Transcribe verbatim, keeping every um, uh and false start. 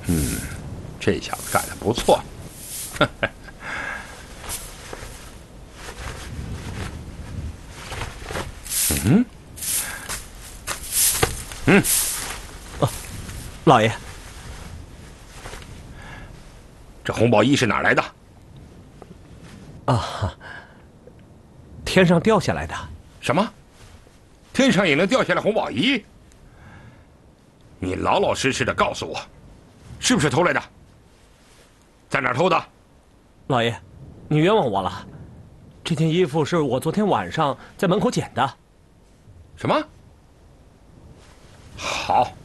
嗯，这小子干得不错。嗯嗯， 哦，老爷， 这红宝衣是哪来的？ 啊，天上掉下来的。 什么？天上也能掉下来红宝衣？你老老实实的告诉我，是不是偷来的？在哪儿偷的？ 老爷，你冤枉我了。这件衣服是我昨天晚上在门口捡的。 什么？好，